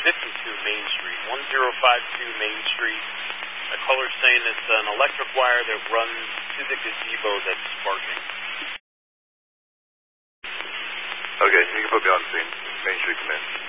Main Street, 1052 Main Street. A caller's saying it's an electric wire that runs to the gazebo that's sparking. Okay, so you can put me on scene. Main Street, come in.